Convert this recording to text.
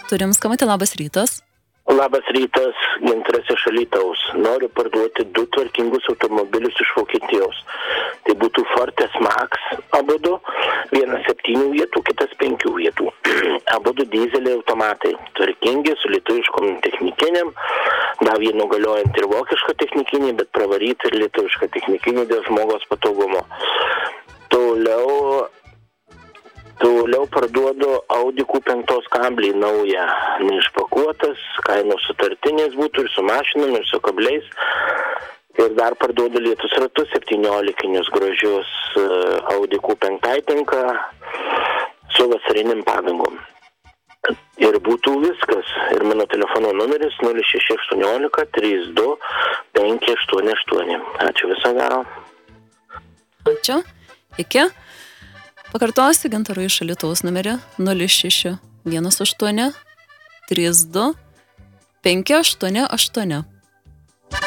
Turim skambutį, labas rytas. Labas rytas, Gintaras iš Alytaus. Noriu parduoti 2 tvarkingus automobilius iš Vokietijos. Tai būtų Ford S-Max abudu, vienas 7 vietų, kitas 5 vietų. Abudu dizeliai automatai, tvarkingi, su lietuviškom technikinėm. Dar vienu galiojant ir vokišką technikinį, bet pravaryti ir lietuvišką technikinį dėl žmogaus patogumo. Toliau parduodu Audi Q5 kablį naują, neišpakuotas, kainos sutartinės būtų ir su mašinom, ir su kabliais. Ir dar parduodu lietus ratus 17 gražius Audi Q5 tinka su vasarinėm padangom. Ir būtų viskas. Ir mano telefono numeris 0618 32 588. Ačiū, viso gero. Ačiū. Iki. Pakartosiu Gintaro iš Alytaus numerį 0618 32 588.